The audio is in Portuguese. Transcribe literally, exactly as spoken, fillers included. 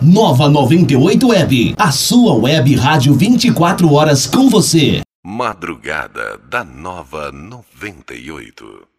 Nova noventa e oito Web, a sua web rádio vinte e quatro horas com você. Madrugada da Nova noventa e oito.